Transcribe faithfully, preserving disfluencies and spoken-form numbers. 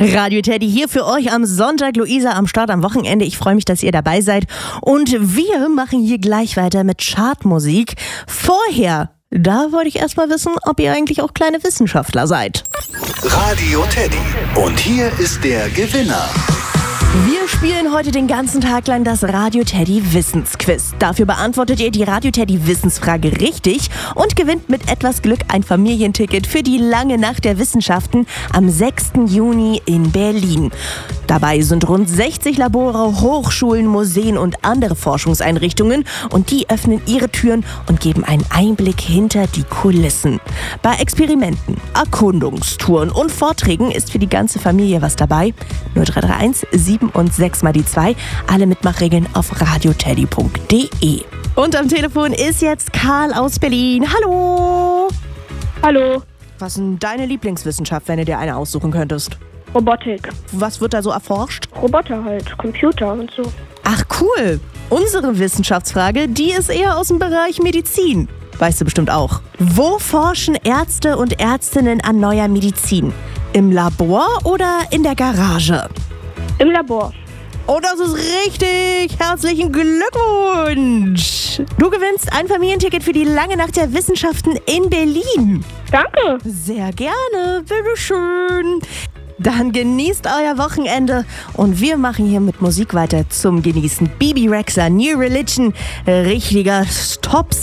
Radio Teddy hier für euch am Sonntag. Luisa am Start am Wochenende. Ich freue mich, dass ihr dabei seid. Und wir machen hier gleich weiter mit Chartmusik. Vorher, da wollte ich erst mal wissen, ob ihr eigentlich auch kleine Wissenschaftler seid. Radio Teddy. Und hier ist der Gewinner. Wir spielen heute den ganzen Tag lang das Radio Teddy Wissensquiz. Dafür beantwortet ihr die Radio Teddy Wissensfrage richtig und gewinnt mit etwas Glück ein Familienticket für die lange Nacht der Wissenschaften am sechsten Juni in Berlin. Dabei sind rund sechzig Labore, Hochschulen, Museen und andere Forschungseinrichtungen und die öffnen ihre Türen und geben einen Einblick hinter die Kulissen. Bei Experimenten, Erkundungstouren und Vorträgen ist für die ganze Familie was dabei. null drei drei eins sieben und sechs mal die zwei. Alle Mitmachregeln auf radioteddy punkt de. Und am Telefon ist jetzt Karl aus Berlin. Hallo! Hallo. Was ist denn deine Lieblingswissenschaft, wenn du dir eine aussuchen könntest? Robotik. Was wird da so erforscht? Roboter halt, Computer und so. Ach cool. Unsere Wissenschaftsfrage, die ist eher aus dem Bereich Medizin. Weißt du bestimmt auch. Wo forschen Ärzte und Ärztinnen an neuer Medizin? Im Labor oder in der Garage? Im Labor. Oh, das ist richtig. Herzlichen Glückwunsch. Du gewinnst ein Familienticket für die lange Nacht der Wissenschaften in Berlin. Danke. Sehr gerne. Bitteschön. Dann genießt euer Wochenende und wir machen hier mit Musik weiter zum Genießen. Bebe Rexha, New Religion, richtiger Top